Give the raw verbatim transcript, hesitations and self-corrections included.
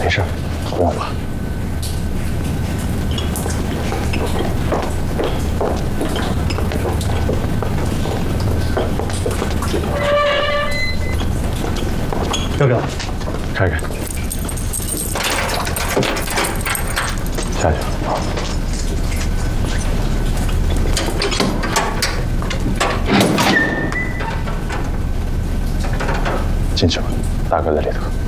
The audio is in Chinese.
没事，不用怕。要不要？开开。下去。好。进去吧，大哥在里头。